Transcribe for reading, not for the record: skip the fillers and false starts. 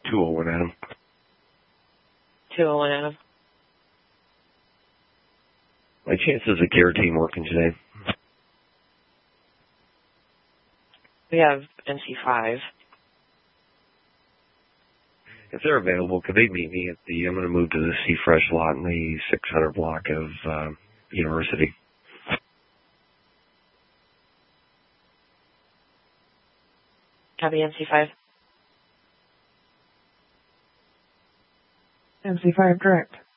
201 Adam. 201 Adam. My chances of care team working today. We have NC5. If they're available, could they meet me at the, I'm going to move to the C-Fresh lot in the 600 block of University. Copy NC5. NC5 direct.